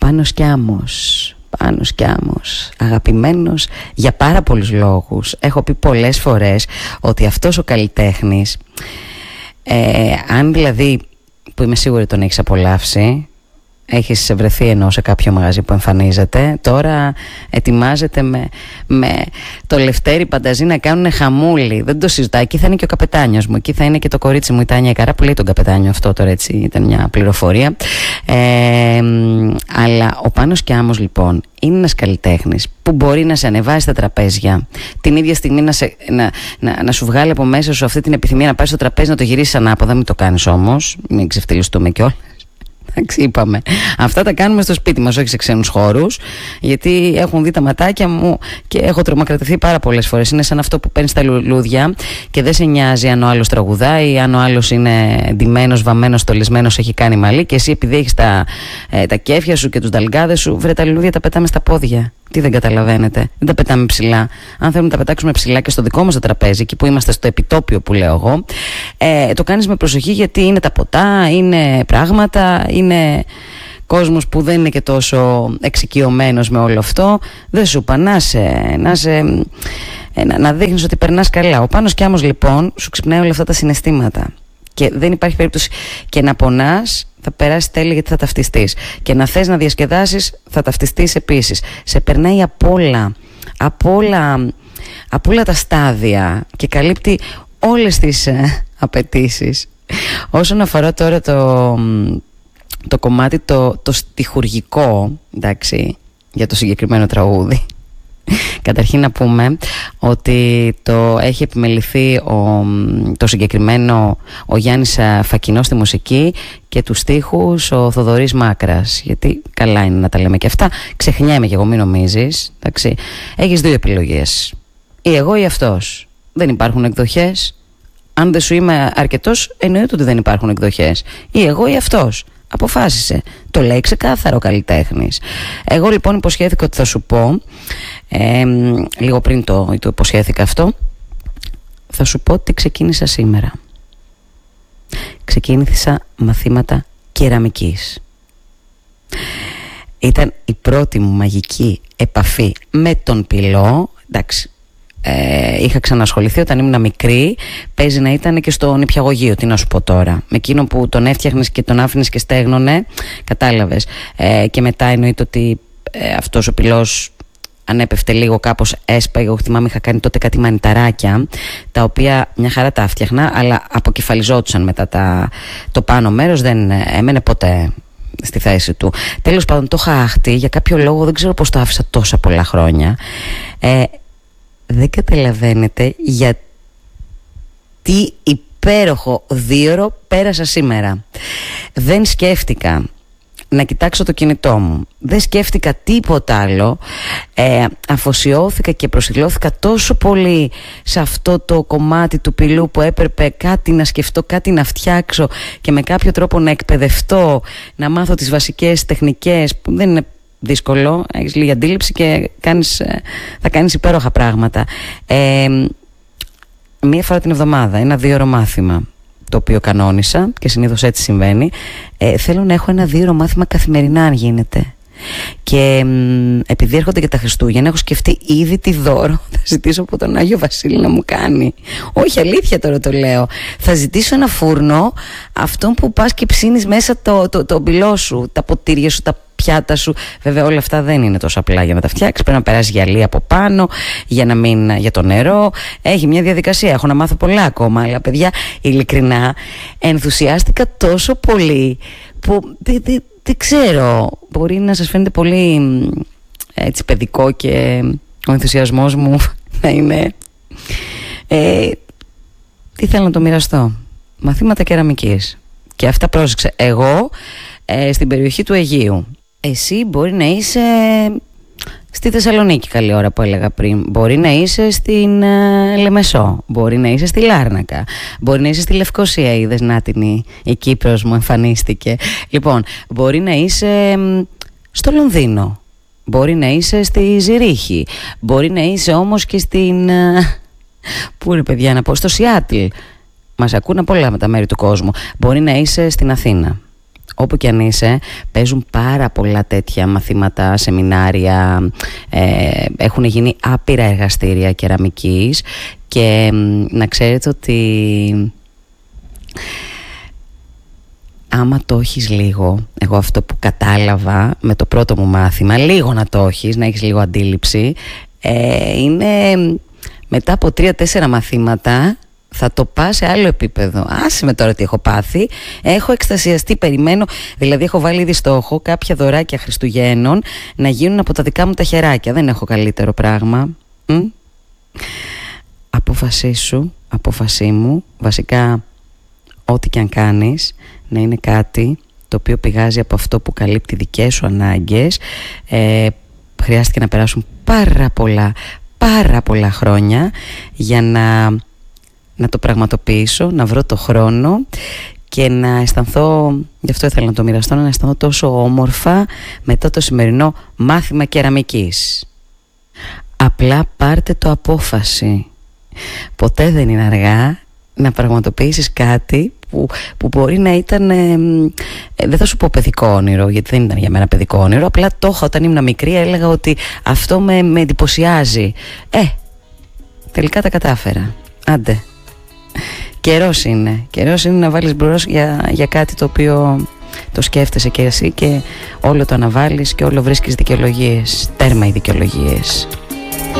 Πάνος Κιάμος. Πάνος Κιάμος, αγαπημένος για πάρα πολλούς λόγους. Έχω πει πολλές φορές ότι αυτός ο καλλιτέχνης, αν δηλαδή, που είμαι σίγουρη τον έχεις απολαύσει, έχεις βρεθεί ενώ σε κάποιο μαγαζί που εμφανίζεται, τώρα ετοιμάζεται με το Λευτέρη Πανταζή να κάνουν χαμούλη. Δεν το συζητάω. Εκεί θα είναι και ο καπετάνιος μου, εκεί θα είναι και το κορίτσι μου η Τάνια Καρά, που λέει τον καπετάνιο. Αυτό τώρα έτσι ήταν μια πληροφορία. Αλλά ο Πάνος Κιάμος λοιπόν είναι ένας καλλιτέχνης που μπορεί να σε ανεβάσει στα τραπέζια, την ίδια στιγμή να σου βγάλει από μέσα σου αυτή την επιθυμία να πάει στο τραπέζι, να το γυρίσεις ανάποδα. Μην το κάνεις όμως, μην ξεφτυλιστούμε κιόλας. Εντάξει, είπαμε. Αυτά τα κάνουμε στο σπίτι μας, όχι σε ξένους χώρους, γιατί έχουν δει τα ματάκια μου και έχω τρομακρατηθεί πάρα πολλές φορές. Είναι σαν αυτό που παίρνεις τα λουλούδια και δεν σε νοιάζει αν ο άλλος τραγουδάει, αν ο άλλος είναι ντυμένος, βαμμένος, στολισμένος, έχει κάνει μαλλί, και εσύ επειδή έχεις τα κέφια σου και τους δαλγκάδες σου, βρε, τα λουλούδια τα πετάμε στα πόδια. Τι δεν καταλαβαίνετε? Δεν τα πετάμε ψηλά. Αν θέλουμε να τα πετάξουμε ψηλά και στο δικό μας το τραπέζι, εκεί που είμαστε στο επιτόπιο που λέω εγώ, το κάνεις με προσοχή, γιατί είναι τα ποτά, είναι πράγματα, είναι κόσμος που δεν είναι και τόσο εξοικειωμένος με όλο αυτό. Δεν σου είπα να δείχνεις ότι περνάς καλά. Ο Πάνος Κιάμος λοιπόν σου ξυπνάει όλα αυτά τα συναισθήματα. Και δεν υπάρχει περίπτωση και να πονάς, θα περάσει τέλεια, γιατί θα ταυτιστείς. Και να θες να διασκεδάσεις, θα ταυτιστείς επίσης. Σε περνάει από όλα τα στάδια και καλύπτει όλες τις απαιτήσεις. Όσον αφορά τώρα το κομμάτι το στιχουργικό, εντάξει, για το συγκεκριμένο τραγούδι, καταρχήν να πούμε ότι το έχει επιμεληθεί το συγκεκριμένο ο Γιάννης Φακινός στη μουσική και τους στίχους ο Θοδωρής Μάκρας, γιατί καλά είναι να τα λέμε και αυτά. Ξεχνιέμαι κι εγώ, μην νομίζεις, εντάξει. Έχεις δύο επιλογές, ή εγώ ή αυτός. Δεν υπάρχουν εκδοχές. Αν δεν σου είμαι αρκετός, εννοείται ότι δεν υπάρχουν εκδοχές. Ή εγώ ή αυτός. Αποφάσισε. Το λέει ξεκάθαρο ο καλλιτέχνης. Εγώ λοιπόν υποσχέθηκα ότι θα σου πω, λίγο πριν το υποσχέθηκα αυτό, θα σου πω ότι ξεκίνησα σήμερα. Ξεκίνησα μαθήματα κεραμικής. Ήταν η πρώτη μου μαγική επαφή με τον πυλό. Εντάξει, είχα ξανασχοληθεί όταν ήμουν μικρή. Παίζει να ήταν και στο νηπιαγωγείο, τι να σου πω τώρα. Με εκείνο που τον έφτιαχνες και τον άφηνες και στέγνωνε, κατάλαβες. Και μετά εννοείται ότι αυτός ο πυλός, αν έπεφτε λίγο κάπως έσπαγε. Εγώ θυμάμαι είχα κάνει τότε κάτι μανιταράκια, τα οποία μια χαρά τα έφτιαχνα, αλλά αποκεφαλιζόντουσαν μετά το πάνω μέρος, δεν έμενε ποτέ στη θέση του. Τέλος πάντων, το είχα άχτη για κάποιο λόγο, δεν ξέρω πώς το άφησα τόσα πολλά χρόνια. Δεν καταλαβαίνετε γιατί υπέροχο 2ωρο πέρασα σήμερα. Δεν σκέφτηκα να κοιτάξω το κινητό μου, δεν σκέφτηκα τίποτα άλλο. Αφοσιώθηκα και προσιλώθηκα τόσο πολύ σε αυτό το κομμάτι του πυλού, που έπρεπε κάτι να σκεφτώ, κάτι να φτιάξω και με κάποιο τρόπο να εκπαιδευτώ, να μάθω τις βασικές τεχνικές, που δεν είναι δύσκολο, έχεις λίγη αντίληψη και θα κάνεις υπέροχα πράγματα. Μία φορά την εβδομάδα, ένα 2ωρο μάθημα, το οποίο κανόνισα και συνήθως έτσι συμβαίνει. Θέλω να έχω ένα 2ωρο μάθημα καθημερινά, αν γίνεται. Και επειδή έρχονται και τα Χριστούγεννα, έχω σκεφτεί ήδη τι δώρο θα ζητήσω από τον Άγιο Βασίλη να μου κάνει. Όχι, αλήθεια τώρα το λέω. Θα ζητήσω ένα φούρνο, αυτόν που πας και ψήνεις μέσα το μπιλό σου, τα ποτήρια σου, τα πιάτα σου. Βέβαια όλα αυτά δεν είναι τόσο απλά για να τα φτιάξεις. Πρέπει να περάσει γυαλί από πάνω για το νερό. Έχει μια διαδικασία. Έχω να μάθω πολλά ακόμα. Αλλά παιδιά, ειλικρινά ενθουσιάστηκα τόσο πολύ που δεν ξέρω, μπορεί να σας φαίνεται πολύ έτσι παιδικό και ο ενθουσιασμός μου να είναι τι θέλω να το μοιραστώ. Μαθήματα κεραμικής. Και αυτά, πρόσεξε, εγώ στην περιοχή του Αιγείου. Εσύ μπορεί να είσαι στη Θεσσαλονίκη, καλή ώρα που έλεγα πριν. Μπορεί να είσαι στην Λεμεσό. Μπορεί να είσαι στη Λάρνακα. Μπορεί να είσαι στη Λευκοσία. Είδες, να η Κύπρος μου εμφανίστηκε. Λοιπόν, μπορεί να είσαι στο Λονδίνο. Μπορεί να είσαι στη Ζηρίχη. Μπορεί να είσαι όμως και στην... Πού είναι, παιδιά, να πω, στο Σιάτλ. Μας ακούν από όλα τα μέρη του κόσμου. Μπορεί να είσαι στην Αθήνα. όπου και αν είσαι, παίζουν πάρα πολλά τέτοια μαθήματα, σεμινάρια, έχουν γίνει άπειρα εργαστήρια κεραμικής και να ξέρετε ότι άμα το έχεις λίγο, εγώ αυτό που κατάλαβα με το πρώτο μου μάθημα, λίγο να το έχεις, να έχεις λίγο αντίληψη, είναι μετά από 3-4 μαθήματα θα το πας σε άλλο επίπεδο. Άσε με τώρα τι έχω πάθει. Έχω εκστασιαστεί, περιμένω. Δηλαδή έχω βάλει ήδη στόχο κάποια δωράκια Χριστουγέννων να γίνουν από τα δικά μου τα χεράκια. Δεν έχω καλύτερο πράγμα. Απόφασή σου, απόφασή μου, βασικά ό,τι και αν κάνεις, να είναι κάτι το οποίο πηγάζει από αυτό που καλύπτει δικές σου ανάγκες. Χρειάστηκε να περάσουν πάρα πολλά χρόνια για να το πραγματοποιήσω, να βρω το χρόνο και να αισθανθώ, γι' αυτό ήθελα να το μοιραστώ, να αισθανθώ τόσο όμορφα μετά το σημερινό μάθημα κεραμικής. Απλά πάρτε το απόφαση. Ποτέ δεν είναι αργά να πραγματοποιήσεις κάτι που μπορεί να ήταν, δεν θα σου πω παιδικό όνειρο, γιατί δεν ήταν για μένα παιδικό όνειρο, απλά το είχα όταν ήμουν μικρή, έλεγα ότι αυτό με εντυπωσιάζει. Τελικά τα κατάφερα. Άντε. Καιρός είναι να βάλεις μπρος για κάτι το οποίο το σκέφτεσαι και εσύ και όλο το αναβάλεις και όλο βρίσκεις δικαιολογίες. Τέρμα οι δικαιολογίες.